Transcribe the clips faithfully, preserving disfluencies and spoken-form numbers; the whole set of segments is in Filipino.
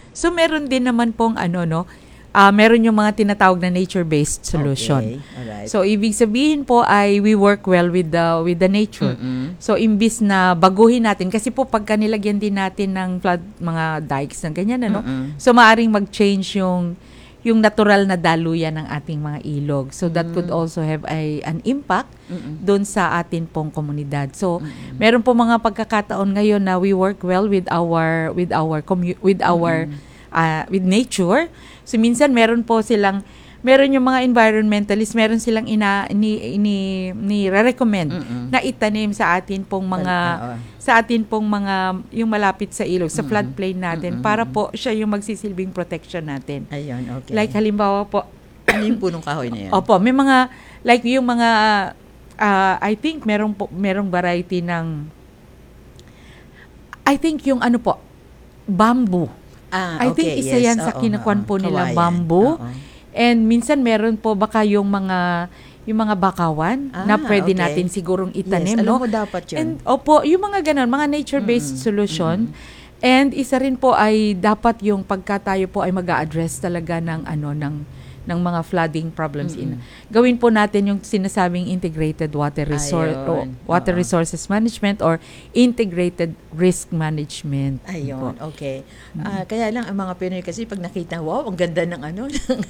So meron din naman pong ano no, ah meron yung mga tinatawag na nature-based solution. Okay. Alright. So ibig sabihin po ay we work well with the with the nature. Mm-mm. So imbis na baguhin natin kasi po pagka nilagyan din natin ng flood mga dikes ng ganyan ano. Mm-mm. So maaring mag-change yung yung natural na daluyan ng ating mga ilog. So that could also have a an impact Mm-mm. doon sa atin pong komunidad. So meron po mga pagkakataon ngayon na we work well with our with our commu- with our uh, with nature. So minsan meron po silang meron yung mga environmentalists, meron silang ina ni ni, ni recommend Mm-mm. na itanim sa atin pong mga Oo. sa atin pong mga yung malapit sa ilog, sa Mm-mm. floodplain natin Mm-mm. para po siya yung magsisilbing protection natin. Ayun, okay. Like halimbawa po, ano yung punong kahoy na yan? opo, may mga like yung mga uh, I think merong po, merong variety ng I think yung ano po, bamboo. Ah, I think okay, isa yes. yan sa Oo, kinukuhan oo. po nila, Kawayan. bamboo. Oo. And minsan meron po baka yung mga yung mga bakawan Ah, na pwede okay. natin sigurong itanim, Yes, alam no? mo dapat yun. And opo, yung mga ganun, mga nature-based solution. And isa rin po ay dapat yung pagka tayo po ay mag-a-address talaga ng ano ng ng mga flooding problems in. Gawin po natin yung sinasabing integrated water resource Ayun, water oo. resources management or integrated risk management. Ayun, Po. okay. Ah, kaya lang ang mga Pinoy kasi pag nakita, wow, ang ganda ng ano, ng,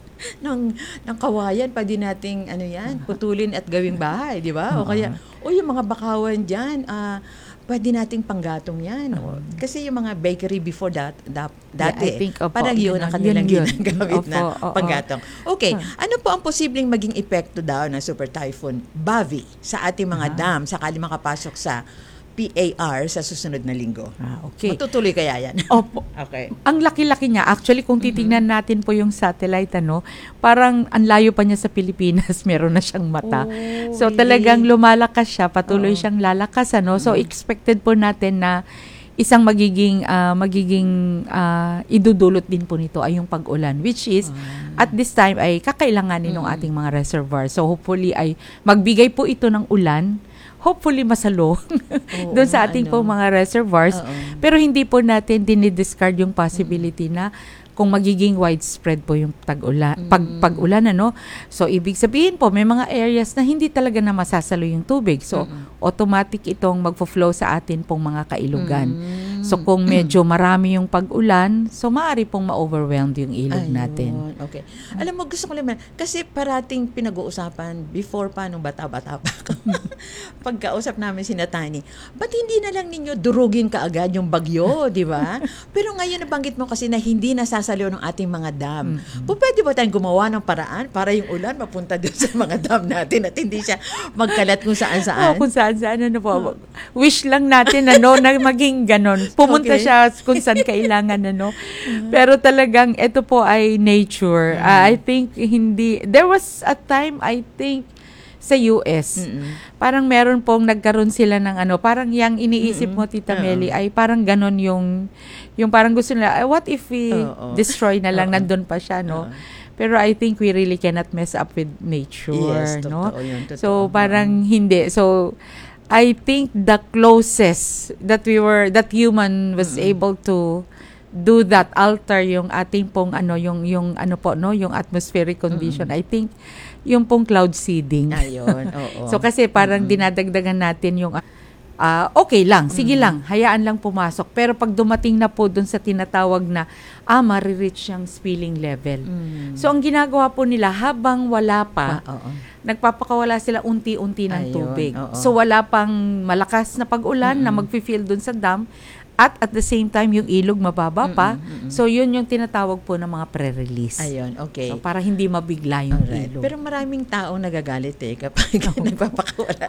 ng, ng kawayan, pwede nating ano yan, putulin at gawing bahay, di ba? O kaya, o yung mga bakawan dyan, ah, pwede nating panggatong yan. O, kasi yung mga bakery before that, that dati, Yeah, I think, opo, parang yun yun, ang kanilang yun, yun. ginagamit na Opo, oo. panggatong. Okay, ano po ang posibleng maging epekto daw ng Super Typhoon Bavi sa ating mga dam sakali makapasok sa P A R sa susunod na linggo? Ah, okay. Matutuloy kaya yan? Opo. Okay. Ang laki-laki niya. Actually, kung titingnan natin po yung satellite, ano, parang ang layo pa niya sa Pilipinas, meron na siyang mata. Oh, so, really? talagang lumalakas siya, patuloy Oo. siyang lalakas, ano. So, expected po natin na isang magiging ah, magiging ah, idudulot din po nito ay yung pag-ulan, which is at this time ay kakailanganin ng ating mga reservoir. So, hopefully ay magbigay po ito ng ulan, hopefully masalo Oo, doon sa ating ano. po mga reservoirs. Oo. Pero hindi po natin dinidiscard yung possibility na kung magiging widespread po yung tag-ulan, pag, pag-ulan, ano. So, ibig sabihin po, may mga areas na hindi talaga na masasalo yung tubig. So, automatic itong magfo-flow sa atin pong mga kailugan. So, kung medyo marami yung pag-ulan, so maaari pong ma-overwhelmed yung ilog Ayun, natin. okay. Alam mo, gusto ko naman, kasi parating pinag-uusapan before pa, nung bata-bata pa ako, pagkausap namin si Natani, ba't hindi na lang ninyo durugin kaagad yung bagyo, di ba? Pero ngayon nabanggit mo kasi na hindi nasasalo ng ating mga dam. Po, pwede ba tayong gumawa ng paraan para yung ulan mapunta doon sa mga dam natin at hindi siya magkalat kung Oo, saan-saan? kung saan saan, ano po. Wish lang natin, ano, na maging ganon. Pumunta Okay. siya kung saan kailangan, ano. Pero talagang, ito po ay nature. Ah, I think, hindi, there was a time, I think, sa U S. Parang meron pong nagkaroon sila ng ano, parang yung iniisip mo, Tita Oo. Meli, ay parang ganon yung, yung parang gusto nila, "Eh, what if we Oo. destroy na lang, Oo. nandun pa siya, no? Oo. Pero I think we really cannot mess up with nature, Yes, no? totoo yun, totoo. So, parang hindi. So, I think the closest that we were, that human was able to do that, alter yung ating pong ano, yung, yung ano po, no, yung atmospheric condition. I think, yung pong cloud seeding. Ayun, oo. So, kasi parang dinadagdagan natin yung, ah, okay lang, sige lang, hayaan lang pumasok. Pero pag dumating na po dun sa tinatawag na, ah, marireach yung spilling level. So, ang ginagawa po nila, habang wala pa, Ah, oo. nagpapakawala sila unti-unti ng Ayun, tubig. oo. So, wala pang malakas na pag-ulan na mag-fill dun sa dam. At at the same time, yung ilog mababa pa. So, yun yung tinatawag po ng mga pre-release. Ayun, okay. So, para hindi mabigla yung Alright. ilog. Pero maraming taong nagagalit eh kapag nagpapakawala.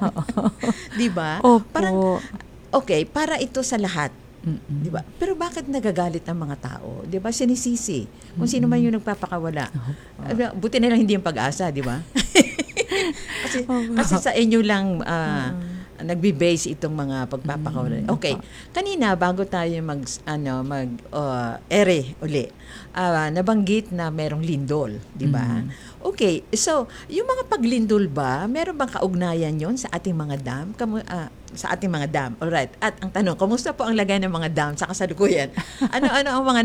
Di ba? Opo. Parang, okay, para ito sa lahat. Mm-mm. Di ba? Pero bakit nagagalit ang mga tao? Di ba? Sinisisi. Kung sino man yung nagpapakawala. Ano, buti na lang hindi yung pag-asa, di ba? kasi, kasi sa inyo lang ah, nagbe-base itong mga pagpapakawala. Okay. Kanina bago tayo mag ano mag uh, ere uli. ah, nabanggit na merong lindol, di ba? Okay. So, yung mga paglindol ba, meron bang kaugnayan yon sa ating mga dam? Kamu, ah, sa ating mga dam. Alright. At ang tanong, kumusta po ang lagay ng mga dam sa kasalukuyan? Ano-ano ang mga